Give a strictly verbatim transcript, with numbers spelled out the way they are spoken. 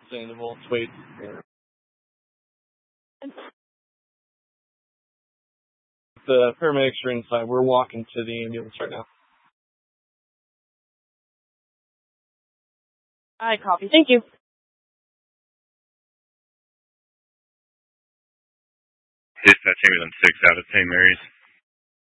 Understandable. Sweet. The paramedics are inside. We're walking to the ambulance right now. I copy. Thank you. Dispatch ambulance six out of Saint Mary's.